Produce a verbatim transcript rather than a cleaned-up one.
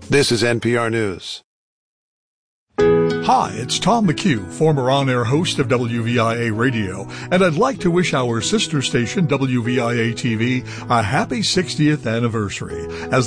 This is N P R News. Hi, it's Tom McHugh, former on-air host of W V I A Radio, and I'd like to wish our sister station, W V I A T V, a happy sixtieth anniversary. As